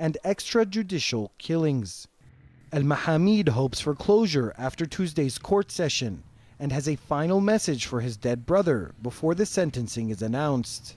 and extrajudicial killings. Al-Mahamid hopes for closure after Tuesday's court session and has a final message for his dead brother before the sentencing is announced.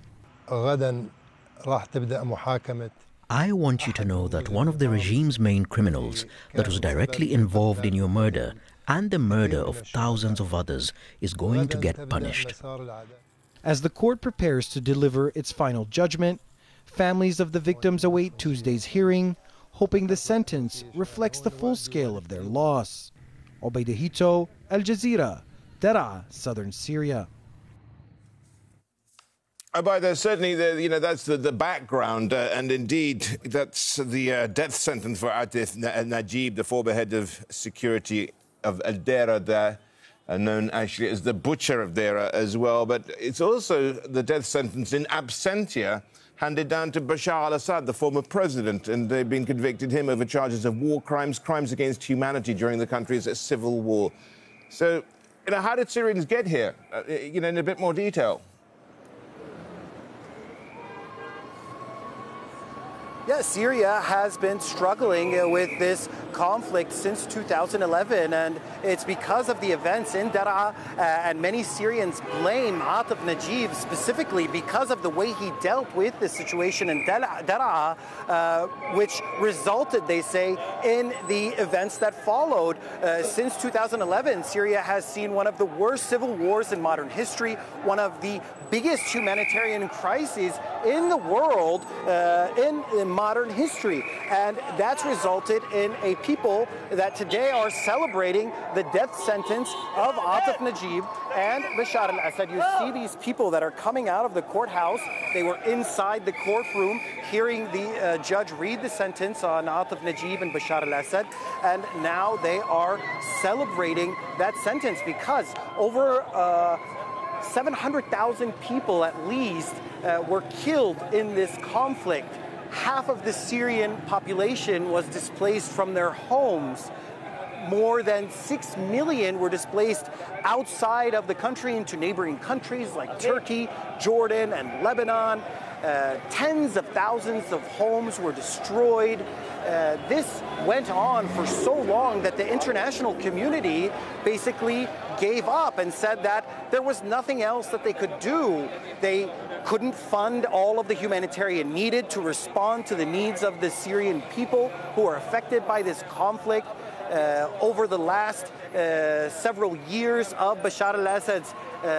I want you to know that one of the regime's main criminals that was directly involved in your murder and the murder of thousands of others is going to get punished. As the court prepares to deliver its final judgment, families of the victims await Tuesday's hearing, hoping the sentence reflects the full scale of their loss. Obaida Hito, Al Jazeera, Daraa, southern Syria. Obaida, certainly, that's the background, and indeed, that's the death sentence for Atif Najib, the former head of security of Al-Deira there, known actually as the butcher of Deira as well. But it's also the death sentence in absentia handed down to Bashar al-Assad, the former president, and they've been convicted him over charges of war crimes, crimes against humanity during the country's civil war. So, how did Syrians get here? In a bit more detail. Yeah, Syria has been struggling with this conflict since 2011, and it's because of the events in Daraa, and many Syrians blame Atif Najib specifically because of the way he dealt with the situation in Daraa, which resulted, they say, in the events that followed. Since 2011, Syria has seen one of the worst civil wars in modern history, one of the biggest humanitarian crises in the world in modern history. And that's resulted in a people that today are celebrating the death sentence of Atif Najib and Bashar al-Assad. You see these people that are coming out of the courthouse. They were inside the courtroom hearing the judge read the sentence on Atif Najib and Bashar al-Assad. And now they are celebrating that sentence because over 700,000 people at least were killed in this conflict. Half of the Syrian population was displaced from their homes. More than 6 million were displaced outside of the country into neighboring countries like Turkey, Jordan, and Lebanon. Tens of thousands of homes were destroyed. This went on for so long that the international community basically gave up and said that there was nothing else that they could do. They couldn't fund all of the humanitarian needed to respond to the needs of the Syrian people who are affected by this conflict. Over the last several years of Bashar al-Assad's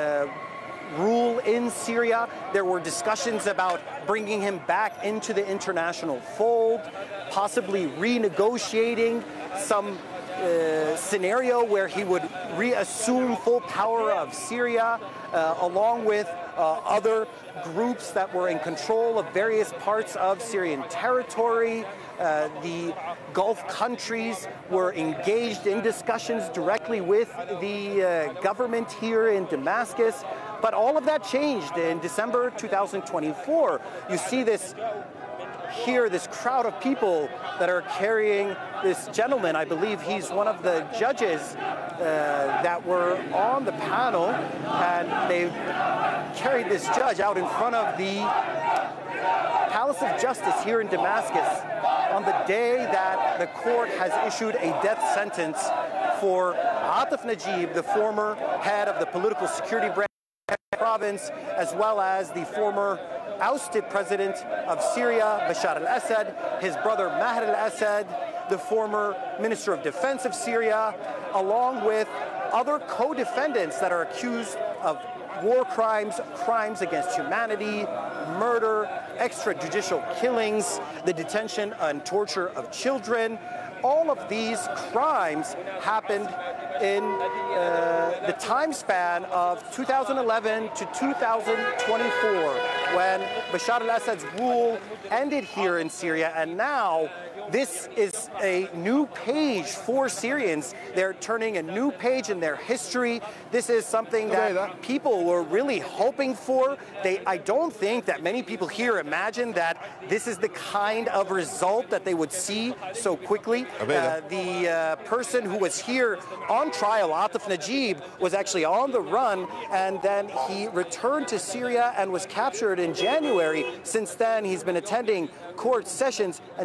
rule in Syria, there were discussions about bringing him back into the international fold, possibly renegotiating some scenario where he would reassume full power of Syria, along with other groups that were in control of various parts of Syrian territory. The Gulf countries were engaged in discussions directly with the government here in Damascus. But all of that changed in December 2024. You see this here, this crowd of people that are carrying this gentleman. I believe he's one of the judges that were on the panel, and they carried this judge out in front of the Palace of Justice here in Damascus on the day that the court has issued a death sentence for Atif Najib, the former head of the political security branch province, as well as the former ousted president of Syria, Bashar al-Assad, his brother Maher al-Assad, the former minister of defense of Syria, along with other co-defendants that are accused of war crimes, crimes against humanity, murder, extrajudicial killings, the detention and torture of children. All of these crimes happened in the time span of 2011 to 2024, when Bashar al-Assad's rule ended here in Syria. And now this is a new page for Syrians. They're turning a new page in their history. This is something that people were really hoping for. I don't think that many people here imagine that this is the kind of result that they would see so quickly. The person who was here on trial, Atif Najib, was actually on the run, and then he returned to Syria and was captured in January. Since then, he's been attending court sessions and